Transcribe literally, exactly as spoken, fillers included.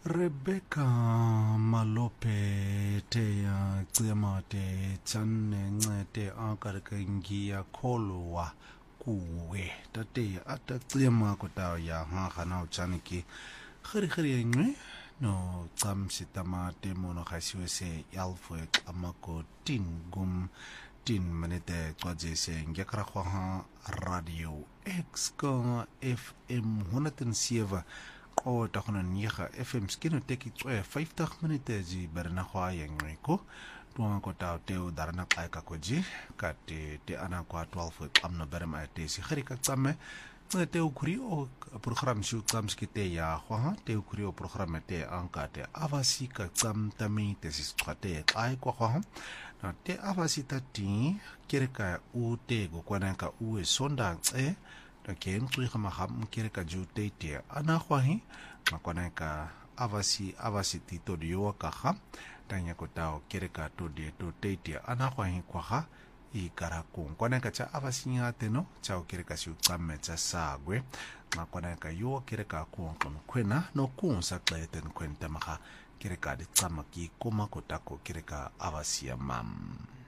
Rebecca Malope te ya tsema te tsanne ncede akarkengia kholwa kuwe tate ata tsema kota ya ha na uchaniki khiri khiri ngwe no tsamsitama te mono khasiwe se yalfo amako tingum tin minute twaje se ngekra khwa radio X ka F M one oh seven o ta khona niga F M skino teki tswe fifty minute ji berna khwa yengwe ko tuanga ko ta te o darana ka ka koji ka te te ana kwa twelve amno berma te si khari ka tsame te o kuri o program shu tsamski te ya khwa te o kuri o program te anka te avasi ka tsam tami te si tsate ai kwa khwa na te avasi ta ti kereka u te go kwana ka u e sonda e da ke mtui kama ham kereka ju te te ana khwahi makwana ka avasi avasi ti to dio ka ha tanya ko tao kereka to de to te te ana khwahi kwa ha I kara kung kwana ka cha avasi nga te no cha o kereka si utsamme cha sagwe makwana ka yo kereka kung kon kwena no kung sa kleten kwenta maka kereka de tsama ki koma ko tako kereka avasi ya mam